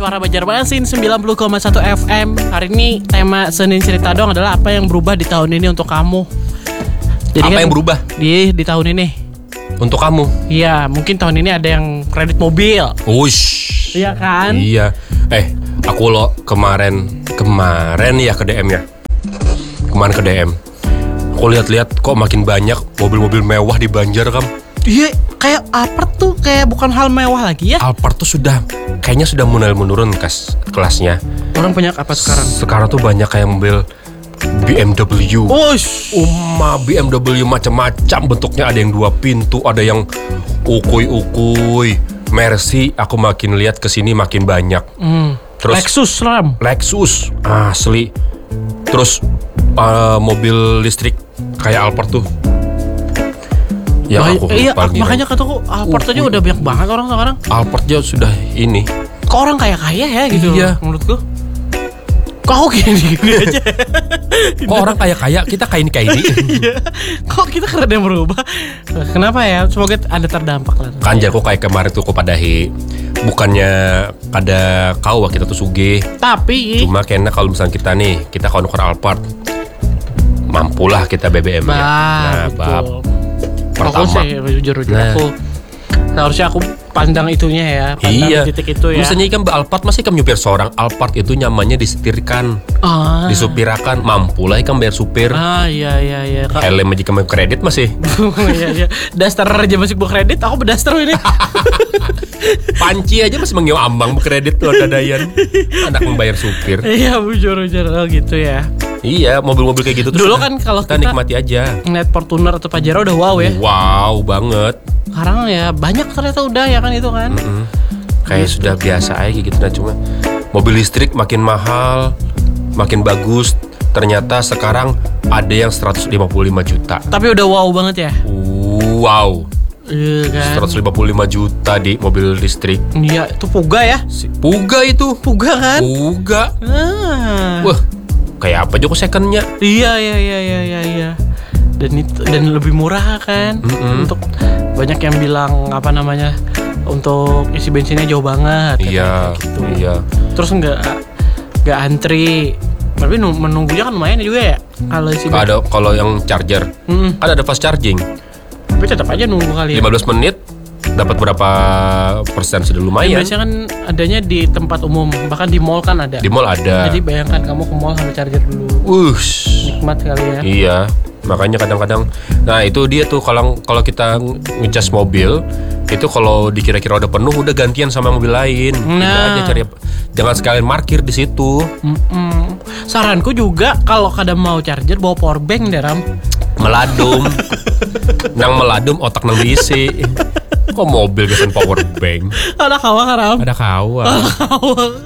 Suara Banjarmasin 90,1 FM. Hari ini tema Senin Cerita Dong adalah apa yang berubah di tahun ini untuk kamu. Jadi apa yang berubah di tahun ini untuk kamu? Iya, mungkin tahun ini ada yang kredit mobil. Ush. Iya kan? Iya. Aku lo kemarin ya ke DM ya. Kemarin ke DM. Aku lihat-lihat kok makin banyak mobil-mobil mewah di Banjar, Kam. Iya, kayak Alphard tuh kayak bukan hal mewah lagi ya. Alphard tuh kayaknya sudah mulai menurun kelasnya. Orang punya apa sekarang? Sekarang tuh banyak kayak mobil BMW. Ush. BMW macam-macam bentuknya, ada yang 2 pintu, ada yang ukuy. Mercy, aku makin lihat kesini makin banyak. Terus Lexus asli. Terus mobil listrik kayak Alphard tuh. Ya makanya kataku Alphard aja udah banyak banget orang sekarang. Alphard aja sudah ini. Kok orang kaya ya gitu. Iya. Menurutku. Kok aku gini aja. Kok orang kaya kita kayak ini. Iya. Kok kita karena yang berubah. Kenapa ya? Semoga ada terdampak lah. Kan jago kayak kemarin tuh padahi. Bukannya ada kau kita tuh sugih. Tapi cuma kayaknya kalau misalnya kita kalau nuker Alphard, mampulah kita BBM ya. Betul. Pertama. Aku sih jujur aku seharusnya aku pandang itunya ya, pandang titik itu ya. Misalnya kan Alphard masih kan nyupir seorang, Alphard itu nyamannya disetirkan, disupirakan, mampulah kan bayar supir. Iya. Helm aja kamu kredit masih. Iya. Daster aja masih buat kredit, aku berdaster ini. Panci aja masih mengewa ambang kredit tuh ada dayan. Anak membayar supir. Iya, jujur gitu ya. Iya, mobil-mobil kayak gitu tuh dulu kan kalau kita nikmati aja. Ngeliat Fortuner atau Pajero udah wow ya. Wow banget. Sekarang ya banyak ternyata udah ya kan itu kan. Kayak sudah biasa aja gitu. Nah cuma mobil listrik makin mahal, makin bagus. Ternyata sekarang ada yang 155 juta. Tapi udah wow banget ya. Wow. Iya kan. 155 juta di mobil listrik. Iya, itu Puga ya? Puga itu. Puga kan? Puga. Wah, kayak apa juga secondnya? Iya. Dan lebih murah kan. Untuk banyak yang bilang untuk isi bensinnya jauh banget. Iya. Gitu. Iya. Terus nggak antri. Tapi menunggunya kan lumayan juga ya. Kalau isi bensin. Kalau yang charger, ada fast charging. Tapi tetap aja nunggu kali ya. 15 menit dapat berapa persen, sudah lumayan. Biasanya kan adanya di tempat umum, bahkan di mall kan ada. Di mall ada. Jadi bayangkan kamu ke mall sambil charger dulu. Nikmat kali ya. Iya, makanya kadang-kadang. Nah itu dia tuh kalau kita ngecas mobil, itu kalau dikira-kira udah penuh, udah gantian sama mobil lain. Aja jangan sekalian parkir di situ. Saranku juga kalau kadang mau charger bawa power bank deh, Ram. Meladum. Nang meladum otak nang diisi. Kok mobil bikin power bank? Ada kawa, Ram. Ada kawa.